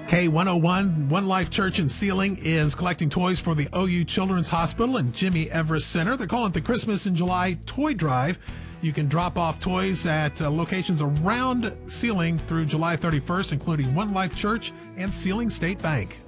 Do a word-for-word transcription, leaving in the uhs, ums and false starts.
K one oh one, One Life Church in Sealing is collecting toys for the O U Children's Hospital and Jimmy Everest Center. They're calling it the Christmas in July Toy Drive. You can drop off toys at uh, locations around Sealing through July thirty-first, including One Life Church and Sealing State Bank.